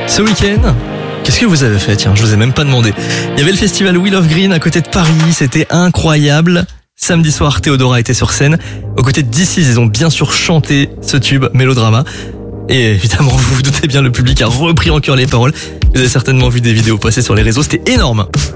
Ce week-end, qu'est-ce que vous avez fait? Tiens, je vous ai même pas demandé. Il y avait le festival Wheel of Green à côté de Paris, c'était incroyable. Samedi soir, Théodora était sur scène. Aux côtés de DC's, ils ont bien sûr chanté ce tube, Mélodrama. Et évidemment, vous vous doutez bien, le public a repris en chœur les paroles. Vous avez certainement vu des vidéos passer sur les réseaux, c'était énorme.